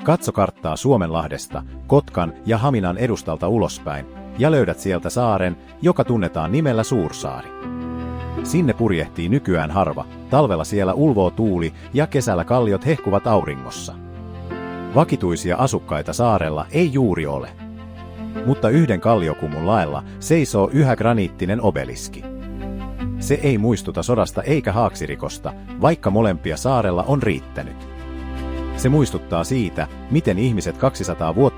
Katso karttaa Suomenlahdesta, Kotkan ja Haminan edustalta ulospäin, ja löydät sieltä saaren, joka tunnetaan nimellä Suursaari. Sinne purjehtii nykyään harva, talvella siellä ulvoo tuuli ja kesällä kalliot hehkuvat auringossa. Vakituisia asukkaita saarella ei juuri ole. Mutta yhden kalliokumun laella seisoo yhä graniittinen obeliski. Se ei muistuta sodasta eikä haaksirikosta, vaikka molempia saarella on riittänyt. Se muistuttaa siitä, miten ihmiset 200 vuotta